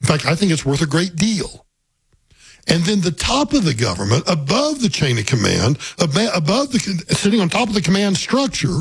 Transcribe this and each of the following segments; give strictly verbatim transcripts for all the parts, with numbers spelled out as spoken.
In fact, I think it's worth a great deal. And then the top of the government, above the chain of command, above the, sitting on top of the command structure,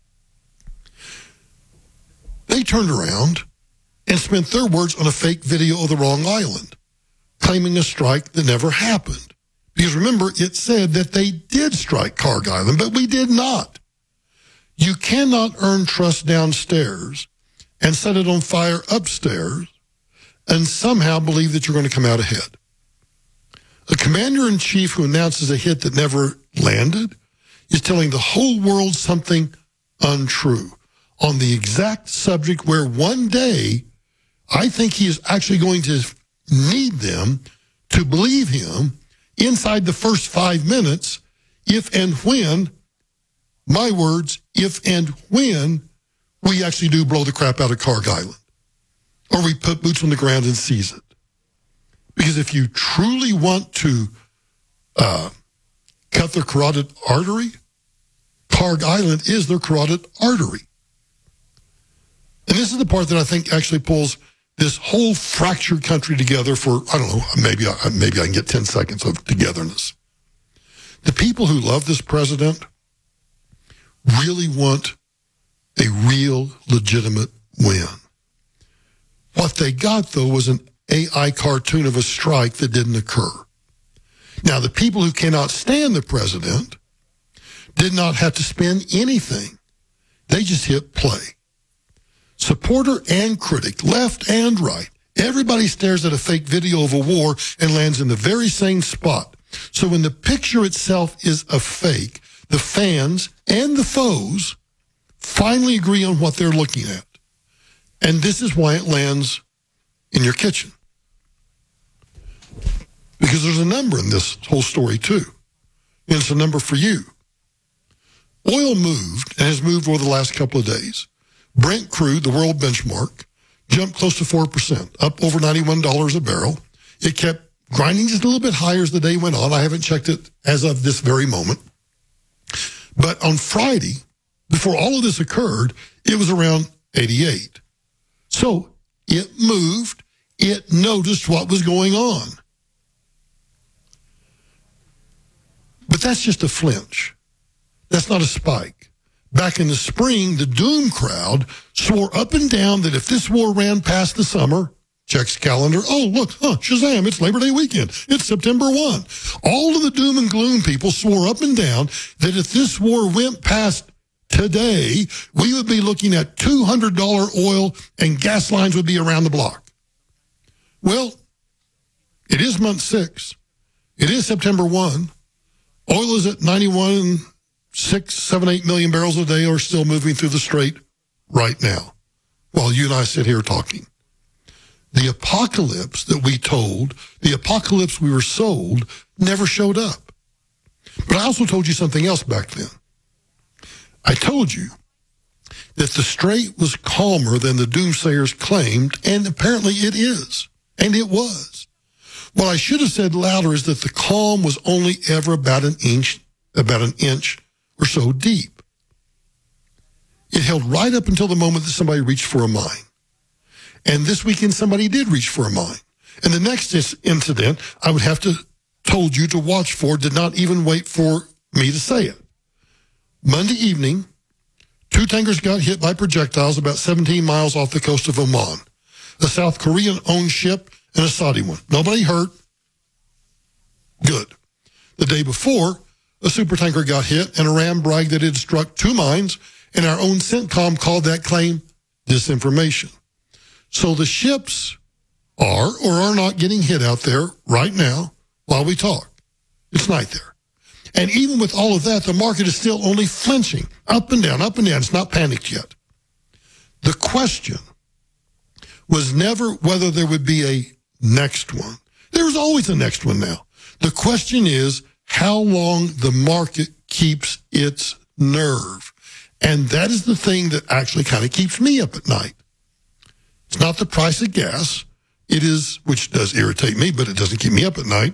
they turned around and spent their words on a fake video of the wrong island, claiming a strike that never happened. Because remember, it said that they did strike Karg Island, but we did not. You cannot earn trust downstairs and set it on fire upstairs and somehow believe that you're going to come out ahead. A commander-in-chief who announces a hit that never landed is telling the whole world something untrue on the exact subject where one day I think he is actually going to need them to believe him inside the first five minutes if and when, my words, if and when we actually do blow the crap out of Karg Island or we put boots on the ground and seize it. Because if you truly want to uh, cut their carotid artery, Karg Island is their carotid artery. And this is the part that I think actually pulls this whole fractured country together for, I don't know, maybe I, maybe I can get ten seconds of togetherness. The people who love this president really want a real, legitimate win. What they got, though, was an A I cartoon of a strike that didn't occur. Now, the people who cannot stand the president did not have to spend anything. They just hit play. Supporter and critic, left and right, everybody stares at a fake video of a war and lands in the very same spot. So when the picture itself is a fake, the fans and the foes finally agree on what they're looking at. And this is why it lands in your kitchen. Because there's a number in this whole story, too. And it's a number for you. Oil moved and has moved over the last couple of days. Brent crude, the world benchmark, jumped close to four percent, up over ninety-one dollars a barrel. It kept grinding just a little bit higher as the day went on. I haven't checked it as of this very moment. But on Friday, before all of this occurred, it was around eighty-eight. So it moved. It noticed what was going on. But that's just a flinch. That's not a spike. Back in the spring, the doom crowd swore up and down that if this war ran past the summer, checks calendar, oh, look, huh, Shazam, it's Labor Day weekend. It's September first. All of the doom and gloom people swore up and down that if this war went past today, we would be looking at two hundred dollars oil and gas lines would be around the block. Well, it is month six. It is September first. Oil is at ninety-one, six, seven, eight million barrels a day are still moving through the strait right now while you and I sit here talking. The apocalypse that we told, the apocalypse we were sold, never showed up. But I also told you something else back then. I told you that the strait was calmer than the doomsayers claimed, and apparently it is, and it was. What I should have said louder is that the calm was only ever about an inch, about an inch or so deep. It held right up until the moment that somebody reached for a mine. And this weekend, somebody did reach for a mine. And the next incident, I would have to told you to watch for, did not even wait for me to say it. Monday evening, two tankers got hit by projectiles about seventeen miles off the coast of Oman. A South Korean-owned ship and a Saudi one. Nobody hurt. Good. The day before, a supertanker got hit, and Iran bragged that it had struck two mines, and our own CENTCOM called that claim disinformation. So the ships are or are not getting hit out there right now while we talk. It's night there. And even with all of that, the market is still only flinching, up and down, up and down. It's not panicked yet. The question was never whether there would be a next one. There's always a next one now. The question is how long the market keeps its nerve. And that is the thing that actually kind of keeps me up at night. It's not the price of gas. It is, which does irritate me, but it doesn't keep me up at night.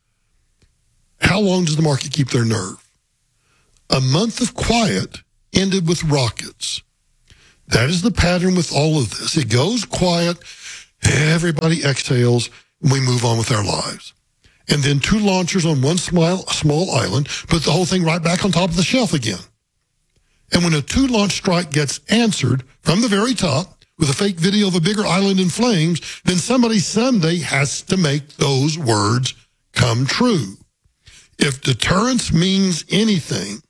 How long does the market keep their nerve? A month of quiet ended with rockets. That is the pattern with all of this. It goes quiet, Everybody exhales, and we move on with our lives. And then two launchers on one small, small island put the whole thing right back on top of the shelf again. And when a two-launch strike gets answered from the very top with a fake video of a bigger island in flames, then somebody someday has to make those words come true. If deterrence means anything,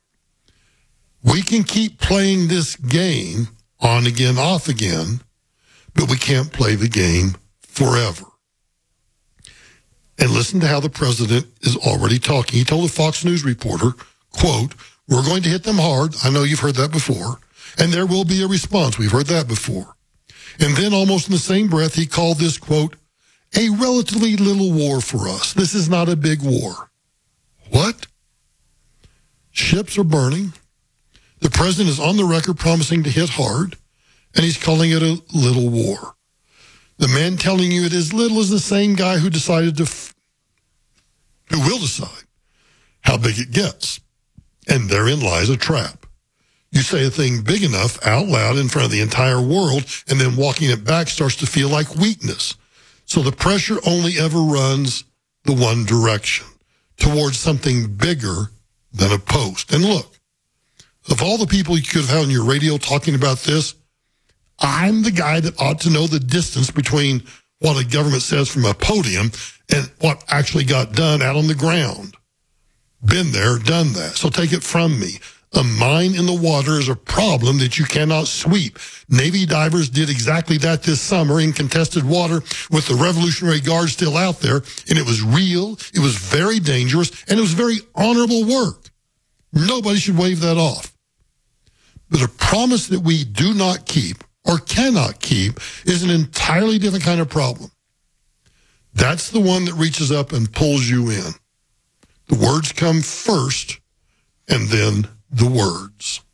we can keep playing this game on again, off again, but we can't play the game forever. And listen to how the president is already talking. He told a Fox News reporter, quote, "We're going to hit them hard." I know you've heard that before. And there will be a response. We've heard that before. And then almost in the same breath, he called this, quote, "a relatively little war for us. This is not a big war." What? Ships are burning. The president is on the record promising to hit hard, and he's calling it a little war. The man telling you it is little is the same guy who decided to, f- who will decide how big it gets. And therein lies a trap. You say a thing big enough out loud in front of the entire world, and then walking it back starts to feel like weakness. So the pressure only ever runs the one direction, towards something bigger than a post. And look, of all the people you could have had on your radio talking about this, I'm the guy that ought to know the distance between what a government says from a podium and what actually got done out on the ground. Been there, done that. So take it from me. A mine in the water is a problem that you cannot sweep. Navy divers did exactly that this summer in contested water with the Revolutionary Guard still out there, and it was real, it was very dangerous, and it was very honorable work. Nobody should wave that off. But a promise that we do not keep or cannot keep is an entirely different kind of problem. That's the one that reaches up and pulls you in. The words come first, and then the words.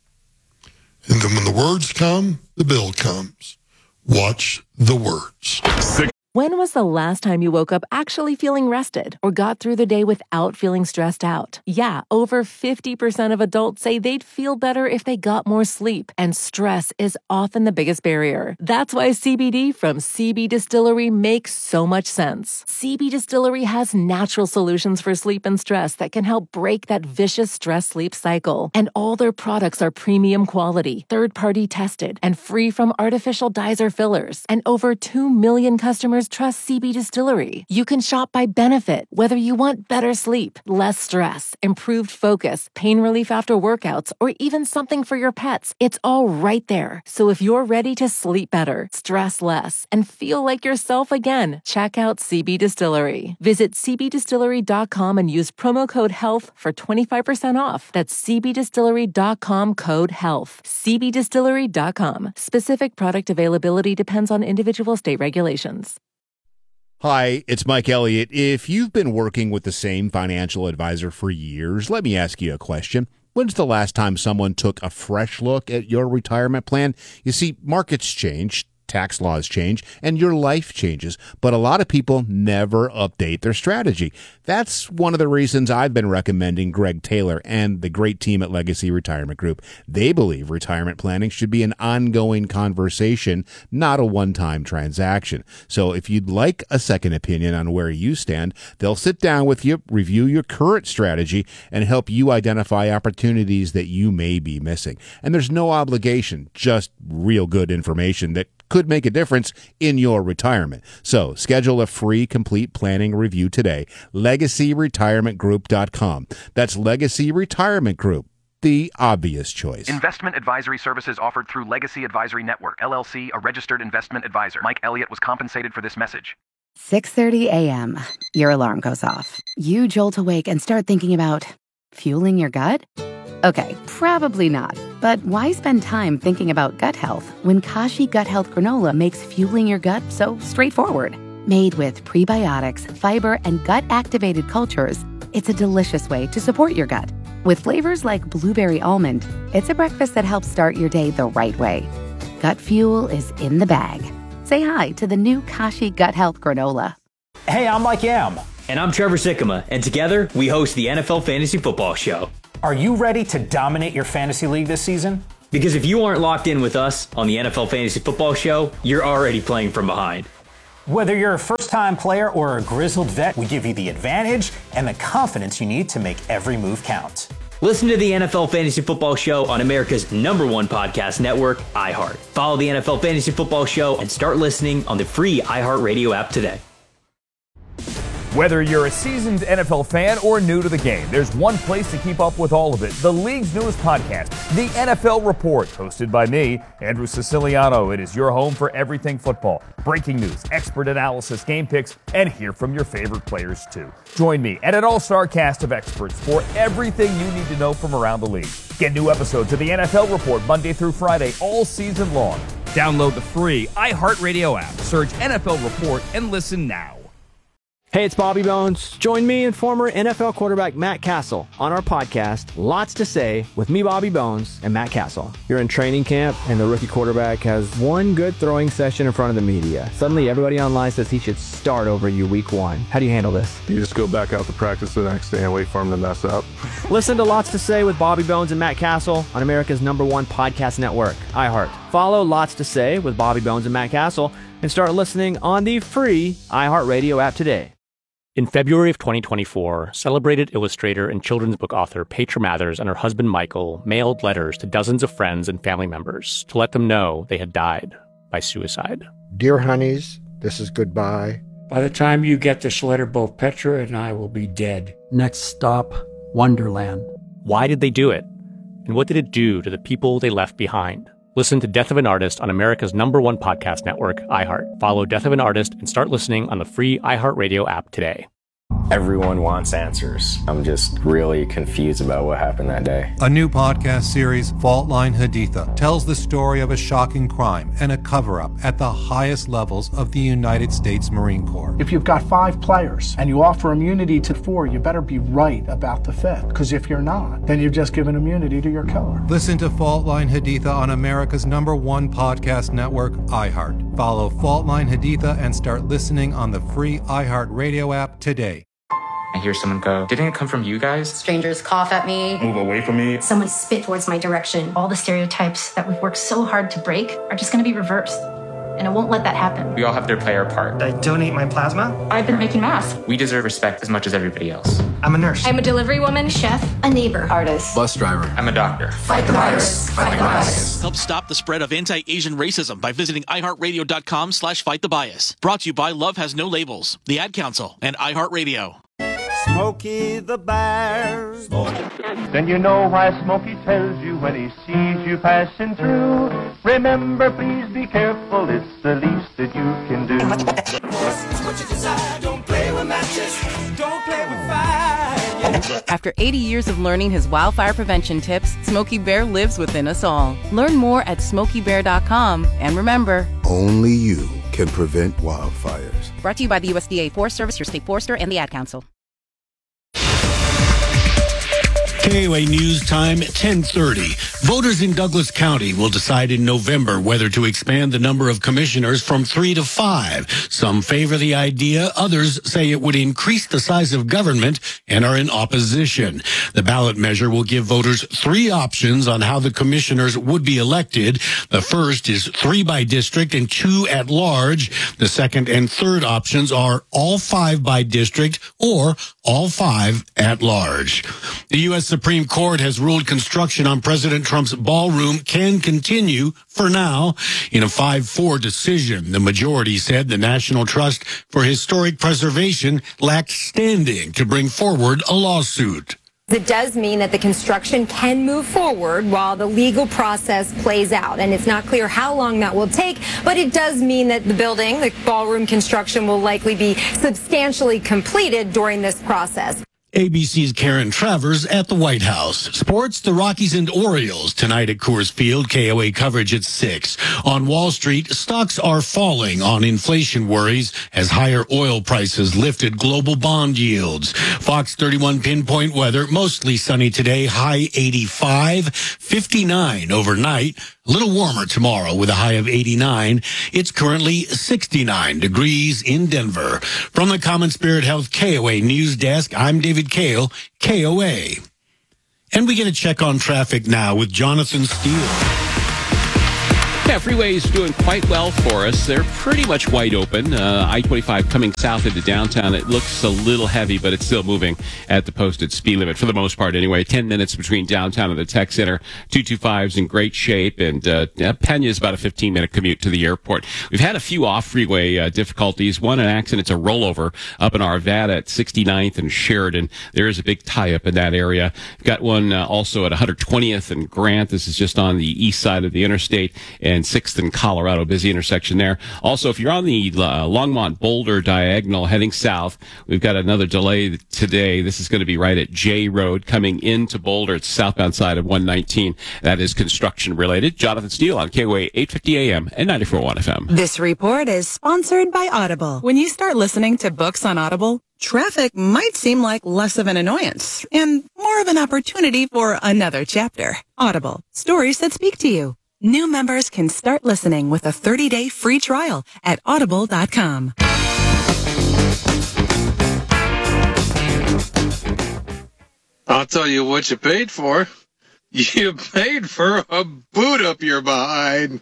And then when the words come, the bill comes. Watch the words. Six. When was the last time you woke up actually feeling rested or got through the day without feeling stressed out? Yeah, over fifty percent of adults say they'd feel better if they got more sleep, and stress is often the biggest barrier. That's why C B D from C B Distillery makes so much sense. C B Distillery has natural solutions for sleep and stress that can help break that vicious stress-sleep cycle. And all their products are premium quality, third-party tested, and free from artificial dyes or fillers. And over two million customers trust C B Distillery. You can shop by benefit, whether you want better sleep, less stress, improved focus, pain relief after workouts, or even something for your pets. It's all right there. So if you're ready to sleep better, stress less, and feel like yourself again, check out C B Distillery. Visit c b distillery dot com and use promo code HEALTH for twenty-five percent off. That's c b distillery dot com code HEALTH. c b distillery dot com. Specific product availability depends on individual state regulations. Hi, it's Mike Elliott. If you've been working with the same financial advisor for years, let me ask you a question. When's the last time someone took a fresh look at your retirement plan? You see, markets change, tax laws change, and your life changes, but a lot of people never update their strategy. That's one of the reasons I've been recommending Greg Taylor and the great team at Legacy Retirement Group. They believe retirement planning should be an ongoing conversation, not a one-time transaction. So if you'd like a second opinion on where you stand, they'll sit down with you, review your current strategy, and help you identify opportunities that you may be missing. And there's no obligation, just real good information that could make a difference in your retirement. So schedule a free complete planning review today. legacy retirement group dot com. That's Legacy Retirement Group, the obvious choice. Investment advisory services offered through Legacy Advisory Network, L L C, a registered investment advisor. Mike Elliott was compensated for this message. six thirty a.m. Your alarm goes off. You jolt awake and start thinking about fueling your gut? Okay, probably not. But why spend time thinking about gut health when Kashi Gut Health Granola makes fueling your gut so straightforward? Made with prebiotics, fiber, and gut-activated cultures, it's a delicious way to support your gut. With flavors like blueberry almond, it's a breakfast that helps start your day the right way. Gut fuel is in the bag. Say hi to the new Kashi Gut Health Granola. Hey, I'm Mike Yam. And I'm Trevor Sikkema, and together we host the N F L Fantasy Football Show. Are you ready to dominate your fantasy league this season? Because if you aren't locked in with us on the N F L Fantasy Football Show, you're already playing from behind. Whether you're a first-time player or a grizzled vet, we give you the advantage and the confidence you need to make every move count. Listen to the N F L Fantasy Football Show on America's number one podcast network, iHeart. Follow the N F L Fantasy Football Show and start listening on the free iHeartRadio app today. Whether you're a seasoned N F L fan or new to the game, there's one place to keep up with all of it. The league's newest podcast, The N F L Report, hosted by me, Andrew Siciliano. It is your home for everything football. Breaking news, expert analysis, game picks, and hear from your favorite players too. Join me and an all-star cast of experts for everything you need to know from around the league. Get new episodes of The N F L Report Monday through Friday all season long. Download the free iHeartRadio app, search N F L Report, and listen now. Hey, it's Bobby Bones. Join me and former N F L quarterback Matt Castle on our podcast, Lots to Say, with me, Bobby Bones, and Matt Castle. You're in training camp, and the rookie quarterback has one good throwing session in front of the media. Suddenly, everybody online says he should start over you week one. How do you handle this? You just go back out to practice the next day and wait for him to mess up. Listen to Lots to Say with Bobby Bones and Matt Castle on America's number one podcast network, iHeart. Follow Lots to Say with Bobby Bones and Matt Castle and start listening on the free iHeartRadio app today. In February of twenty twenty-four, celebrated illustrator and children's book author Petra Mathers and her husband Michael mailed letters to dozens of friends and family members to let them know they had died by suicide. Dear honeys, this is goodbye. By the time you get this letter, both Petra and I will be dead. Next stop, Wonderland. Why did they do it? And what did it do to the people they left behind? Listen to Death of an Artist on America's number one podcast network, iHeart. Follow Death of an Artist and start listening on the free iHeartRadio app today. Everyone wants answers. I'm just really confused about what happened that day. A new podcast series, Fault Line Haditha, tells the story of a shocking crime and a cover-up at the highest levels of the United States Marine Corps. If you've got five players and you offer immunity to four, you better be right about the fifth. Because if you're not, then you've just given immunity to your killer. Listen to Fault Line Haditha on America's number one podcast network, iHeart. Follow Fault Line Haditha and start listening on the free iHeartRadio app today. I hear someone go, didn't it come from you guys? Strangers cough at me. Move away from me. Someone spit towards my direction. All the stereotypes that we've worked so hard to break are just going to be reversed. And I won't let that happen. We all have to play our part. I donate my plasma. I've been making masks. We deserve respect as much as everybody else. I'm a nurse. I'm a delivery woman, chef, a neighbor, artist, bus driver. I'm a doctor. Fight the virus. Fight the bias. Help stop the spread of anti-Asian racism by visiting iHeartRadio.com slash fight the bias. Brought to you by Love Has No Labels, the Ad Council, and iHeartRadio. Smokey the Bear. Then you know why Smokey tells you when he sees you passing through. Remember, please be careful, it's the least that you can do. What you desire, don't play with matches, don't play with fire. After eighty years of learning his wildfire prevention tips, Smokey Bear lives within us all. Learn more at smokey bear dot com. And remember, only you can prevent wildfires. Brought to you by the U S D A Forest Service, your state forester, and the Ad Council. K O A News Time, ten thirty. Voters in Douglas County will decide in November whether to expand the number of commissioners from three to five. Some favor the idea. Others say it would increase the size of government and are in opposition. The ballot measure will give voters three options on how the commissioners would be elected. The first is three by district and two at large. The second and third options are all five by district or all five at large. The U S Supreme Court has ruled construction on President Trump's ballroom can continue for now. In a five four decision, the majority said the National Trust for Historic Preservation lacked standing to bring forward a lawsuit. It does mean that the construction can move forward while the legal process plays out. And it's not clear how long that will take, but it does mean that the building, the ballroom construction, will likely be substantially completed during this process. A B C's Karen Travers at the White House. Sports, the Rockies and Orioles tonight at Coors Field. K O A coverage at six. On Wall Street, stocks are falling on inflation worries as higher oil prices lifted global bond yields. Fox thirty-one pinpoint weather, mostly sunny today, high eighty-five, fifty-nine overnight. A little warmer tomorrow with a high of eighty-nine. It's currently sixty-nine degrees in Denver. From the Common Spirit Health K O A News Desk, I'm David Kale, K O A. And we get a check on traffic now with Jonathan Steele. Yeah, freeway's doing quite well for us. They're pretty much wide open. Uh, I twenty-five coming south into downtown, it looks a little heavy, but it's still moving at the posted speed limit for the most part anyway. Ten minutes between downtown and the tech center. two twenty-five's in great shape, and uh, Pena's about a fifteen-minute commute to the airport. We've had a few off-freeway uh, difficulties. One, an accident, it's a rollover up in Arvada at sixty-ninth and Sheridan. There is a big tie-up in that area. We've got one uh, also at one hundred twentieth and Grant. This is just on the east side of the interstate, and sixth and Colorado, busy intersection there. Also, if you're on the uh, Longmont Boulder diagonal heading south, we've got another delay today. This is going to be right at J Road coming into Boulder. It's southbound side of one nineteen. That is construction related. Jonathan Steele on K O A eight fifty A M and ninety-four point one F M. This report is sponsored by Audible. When you start listening to books on Audible, traffic might seem like less of an annoyance and more of an opportunity for another chapter. Audible, stories that speak to you. New members can start listening with a thirty-day free trial at audible dot com. I'll tell you what you paid for. You paid for a boot up your behind.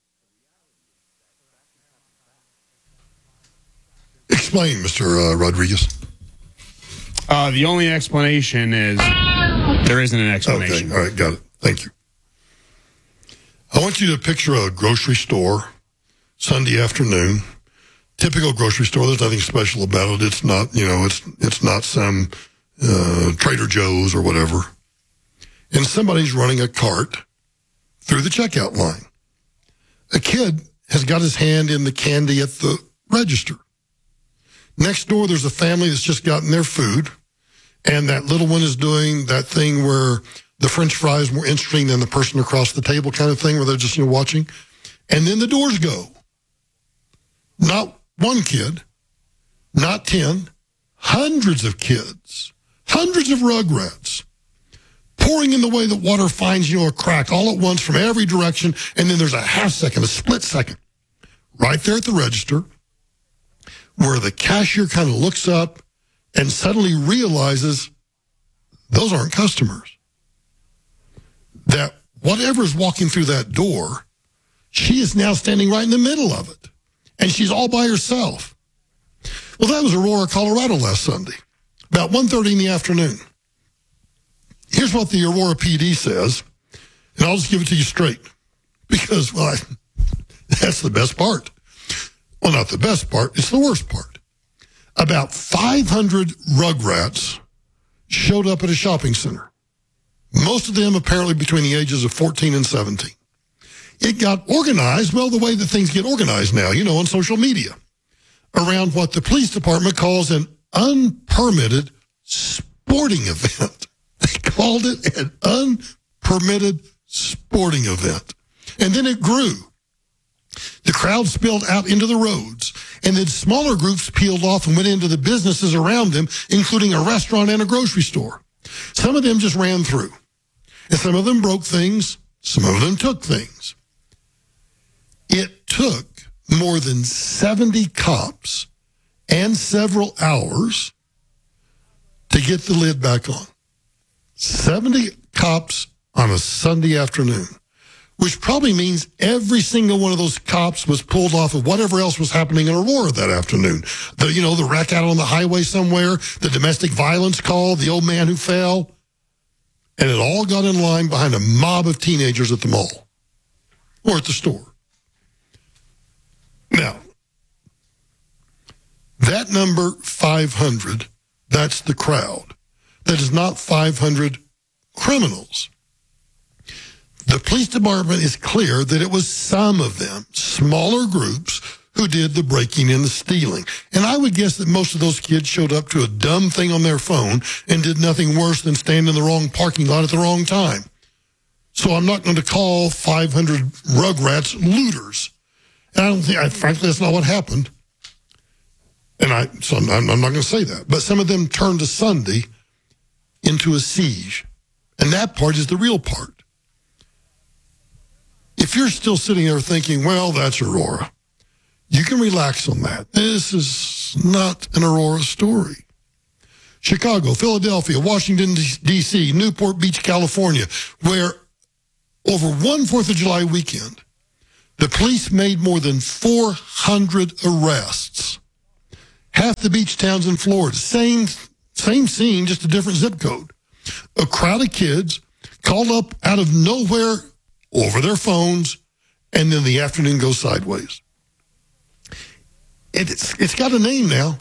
Explain, Mister Uh, Rodriguez. Uh, the only explanation is there isn't an explanation. Okay, all right, got it. Thank you. I want you to picture a grocery store, Sunday afternoon, typical grocery store. There's nothing special about it. It's not, you know, it's it's not some uh, Trader Joe's or whatever. And somebody's running a cart through the checkout line. A kid has got his hand in the candy at the register. Next door, there's a family that's just gotten their food, and that little one is doing that thing where the French fries more interesting than the person across the table kind of thing, where they're just, you know, watching. And then the doors go. Not one kid, not ten, hundreds of kids, hundreds of rugrats, pouring in the way that water finds, you know, a crack all at once from every direction, and then there's a half second, a split second, right there at the register, where the cashier kind of looks up and suddenly realizes those aren't customers. That whatever's walking through that door, she is now standing right in the middle of it. And she's all by herself. Well, that was Aurora, Colorado last Sunday, about one thirty in the afternoon. Here's what the Aurora P D says, and I'll just give it to you straight, because, well, I, that's the best part. Well, not the best part, it's the worst part. About five hundred rugrats showed up at a shopping center. Most of them apparently between the ages of fourteen and seventeen. It got organized, well, the way that things get organized now, you know, on social media, around what the police department calls an unpermitted sporting event. They called it an unpermitted sporting event. And then it grew. The crowd spilled out into the roads, and then smaller groups peeled off and went into the businesses around them, including a restaurant and a grocery store. Some of them just ran through. And some of them broke things. Some of them took things. It took more than seventy cops and several hours to get the lid back on. seventy cops on a Sunday afternoon, which probably means every single one of those cops was pulled off of whatever else was happening in Aurora that afternoon. The, you know, the wreck out on the highway somewhere, the domestic violence call, the old man who fell. And it all got in line behind a mob of teenagers at the mall or at the store. Now, that number five hundred, that's the crowd. That is not five hundred criminals. The police department is clear that it was some of them, smaller groups, who did the breaking and the stealing. And I would guess that most of those kids showed up to a dumb thing on their phone and did nothing worse than stand in the wrong parking lot at the wrong time. So I'm not going to call five hundred rugrats looters. And I don't think, I, frankly, that's not what happened. And I, so I'm, I'm not going to say that. But some of them turned a Sunday into a siege. And that part is the real part. If you're still sitting there thinking, well, that's Aurora, you can relax on that. This is not an Aurora story. Chicago, Philadelphia, Washington, D C, Newport Beach, California, where over one fourth of July weekend, The police made more than four hundred arrests. Half the beach towns in Florida, same, same scene, just a different zip code. A crowd of kids called up out of nowhere over their phones, and then the afternoon goes sideways. It's, it's got a name now.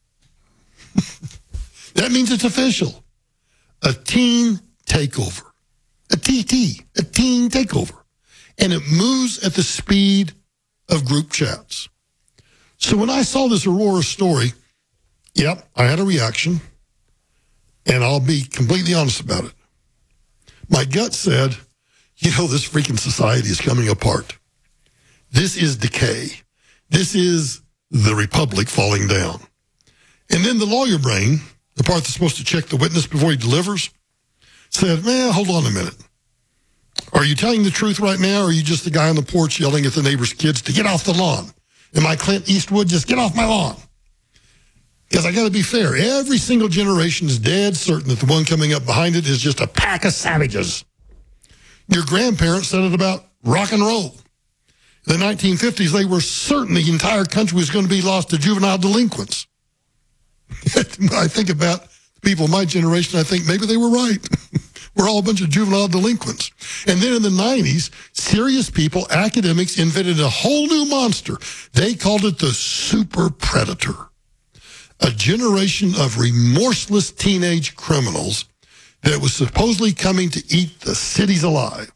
That means it's official. A teen takeover. A T T, a teen takeover. And it moves at the speed of group chats. So when I saw this Aurora story, yep, I had a reaction, and I'll be completely honest about it. My gut said, you know, this freaking society is coming apart. This is decay. This is the republic falling down. And then the lawyer brain, the part that's supposed to check the witness before he delivers, said, man, hold on a minute. Are you telling the truth right now, or are you just the guy on the porch yelling at the neighbor's kids to get off the lawn? Am I Clint Eastwood? Just get off my lawn. Because I got to be fair. Every single generation is dead certain that the one coming up behind it is just a pack of savages. Your grandparents said it about rock and roll. In the nineteen fifties, they were certain the entire country was going to be lost to juvenile delinquents. When I think about people of my generation, I think maybe they were right. We're all a bunch of juvenile delinquents. And then in the nineties, serious people, academics, invented a whole new monster. They called it the super predator. A generation of remorseless teenage criminals that was supposedly coming to eat the cities alive.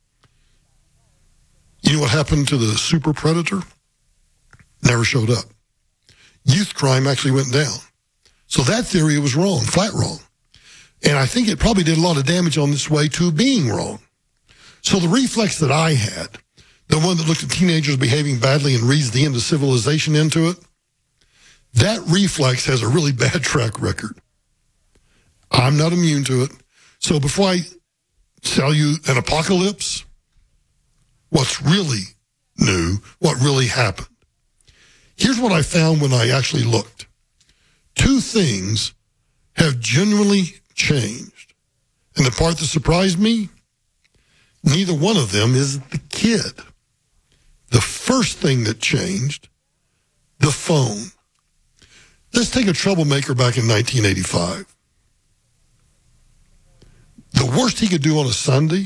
You know what happened to the super predator? Never showed up. Youth crime actually went down. So that theory was wrong, flat wrong. And I think it probably did a lot of damage on this way to being wrong. So the reflex that I had, the one that looked at teenagers behaving badly and reads the end of civilization into it, that reflex has a really bad track record. I'm not immune to it. So before I tell you an apocalypse, what's really new, what really happened, here's what I found when I actually looked. Two things have genuinely changed. And the part that surprised me, neither one of them is the kid. The first thing that changed, the phone. Let's take a troublemaker back in nineteen eighty-five. The worst he could do on a Sunday,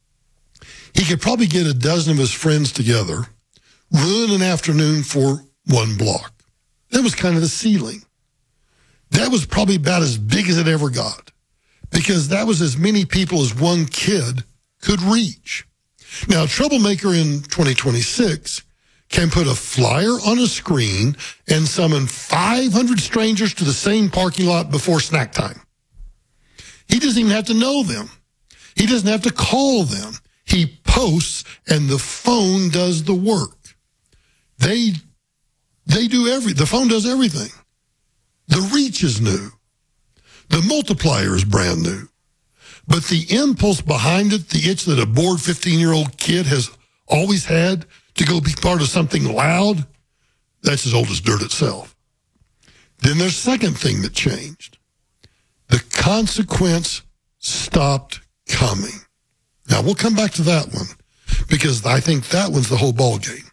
he could probably get a dozen of his friends together, ruin an afternoon for one block. That was kind of the ceiling. That was probably about as big as it ever got, because that was as many people as one kid could reach. Now, a troublemaker in twenty twenty-six can put a flyer on a screen and summon five hundred strangers to the same parking lot before snack time. He doesn't even have to know them. He doesn't have to call them. He posts and the phone does the work. They, they do every, the phone does everything. The reach is new. The multiplier is brand new. But the impulse behind it, the itch that a bored fifteen-year-old kid has always had to go be part of something loud, that's as old as dirt itself. Then there's a second thing that changed. The consequence stopped coming. Now, we'll come back to that one, because I think that one's the whole ball game.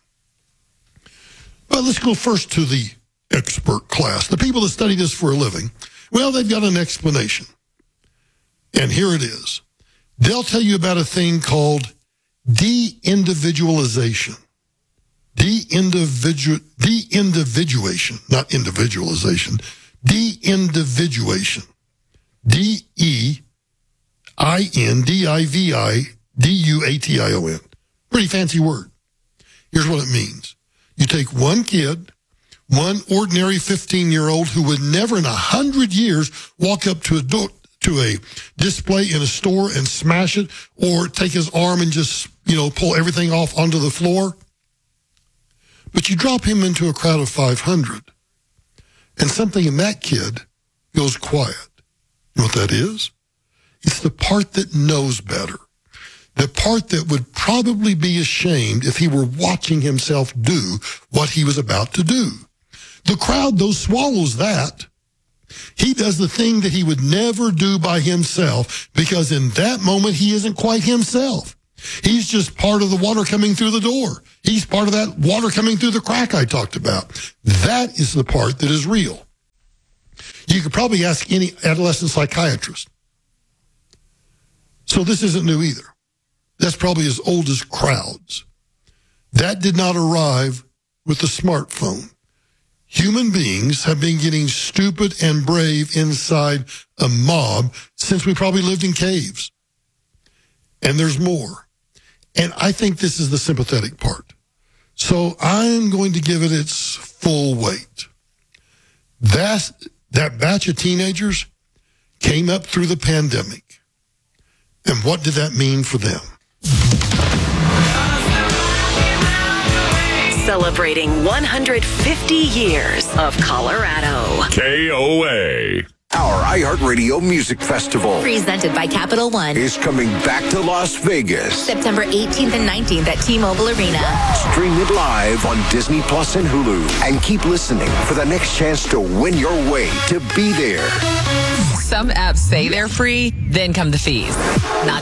But let's go first to the expert class, the people that study this for a living. Well, they've got an explanation. And here it is. They'll tell you about a thing called de-individualization. De-individu- de-individuation, not individualization. De-individuation. D E I N D I V I D U A T I O N. Pretty fancy word. Here's what it means. You take one kid, one ordinary fifteen-year-old who would never in a hundred years walk up to a door, to a display in a store and smash it, or take his arm and just, you know, pull everything off onto the floor. But you drop him into a crowd of five hundred, and something in that kid goes quiet. You know what that is? It's the part that knows better. The part that would probably be ashamed if he were watching himself do what he was about to do. The crowd, though, swallows that. He does the thing that he would never do by himself, because in that moment he isn't quite himself. He's just part of the water coming through the door. He's part of that water coming through the crack I talked about. That is the part that is real. You could probably ask any adolescent psychiatrist. So this isn't new either. That's probably as old as crowds. That did not arrive with the smartphone. Human beings have been getting stupid and brave inside a mob since we probably lived in caves. And there's more. And I think this is the sympathetic part. So I'm going to give it its full weight. That's, that batch of teenagers came up through the pandemic. And what did that mean for them? Celebrating one hundred fifty years of Colorado. K O A. Our iHeartRadio Music Festival, presented by Capital One, is coming back to Las Vegas. September eighteenth and nineteenth at T-Mobile Arena. Stream it live on Disney Plus and Hulu. And keep listening for the next chance to win your way to be there. Some apps say they're free, then come the fees. Not